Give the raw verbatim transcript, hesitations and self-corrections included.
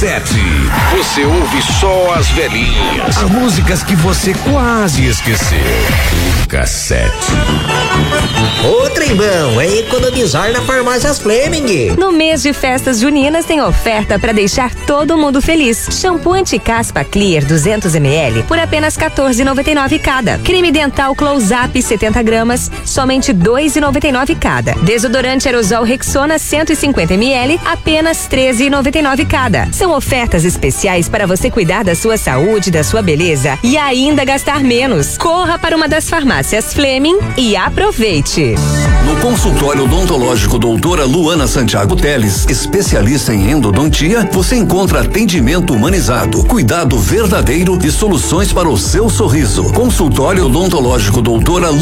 Cassete. Você ouve só as velhinhas. As músicas que você quase esqueceu. Cassete. Ô, trembão, é economizar na Farmácias Fleming. No mês de festas juninas tem oferta para deixar todo mundo feliz. Shampoo anti-caspa Clear duzentos mililitros por apenas quatorze reais e noventa e nove cada. Creme dental Close-Up setenta gramas, somente dois reais e noventa e nove cada. Desodorante aerosol Rexona cento e cinquenta mililitros, apenas treze reais e noventa e nove cada. São ofertas especiais para você cuidar da sua saúde, da sua beleza e ainda gastar menos. Corra para uma das farmácias Fleming e aproveite. No consultório odontológico doutora Luana Santiago Teles, especialista em endodontia, você encontra atendimento humanizado, cuidado verdadeiro e soluções para o seu sorriso. Consultório odontológico doutora